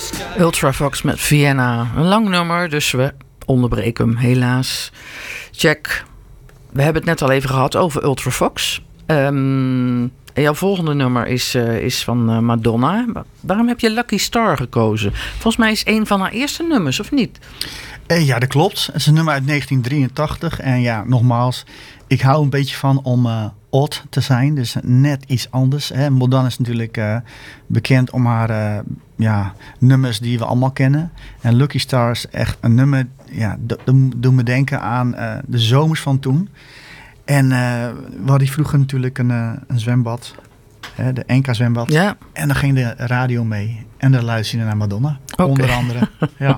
Ultravox met Vienna. Een lang nummer, dus we onderbreken hem helaas. Jack, we hebben het net al even gehad over Ultravox. Jouw volgende nummer is van Madonna. Waarom heb je Lucky Star gekozen? Volgens mij is een van haar eerste nummers, of niet? Ja, dat klopt. Het is een nummer uit 1983. En ja, nogmaals, ik hou een beetje van om odd te zijn. Dus net iets anders. Hè. Madonna is natuurlijk bekend om haar nummers die we allemaal kennen. En Lucky Star is echt een nummer, ja, dat doet me denken aan de zomers van toen. En we hadden vroeger natuurlijk een zwembad. De NK zwembad. Ja. En dan ging de radio mee. En dan luisterde je naar Madonna. Onder andere. Ja.